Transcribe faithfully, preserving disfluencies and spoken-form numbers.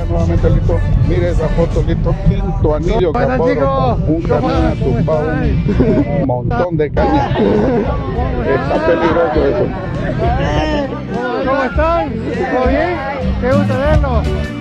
nuevamente, Lito. Mire esa foto, Lito. Quinto anillo, ¿Cómo están, Caporo. chicos? Un ¿Cómo canal están? tumbado, un montón de caña. Está peligroso eso. ¿Cómo están? ¿Todo bien? Qué gusto verlo.